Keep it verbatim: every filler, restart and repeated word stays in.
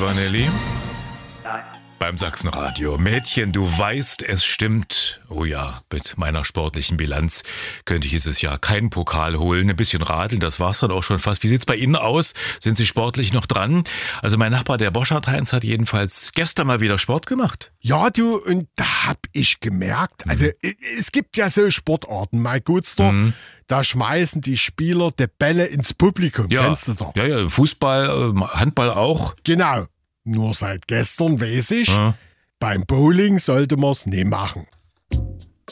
Vanelli? Nein. Beim Sachsenradio. Mädchen, du weißt, es stimmt. Oh ja, mit meiner sportlichen Bilanz könnte ich dieses Jahr keinen Pokal holen. Ein bisschen radeln, das war's dann auch schon fast. Wie sieht's bei Ihnen aus? Sind Sie sportlich noch dran? Also mein Nachbar, der Boschert-Heinz, hat jedenfalls gestern mal wieder Sport gemacht. Ja, du, und da hab ich gemerkt, also mhm. es gibt ja so Sportarten, mein Gutster, mhm. da schmeißen die Spieler die Bälle ins Publikum. Ja. Kennst du da? Ja, ja, Fußball, Handball auch. Genau. Nur seit gestern weiß ich, Ja. beim Bowling sollte man es nicht machen.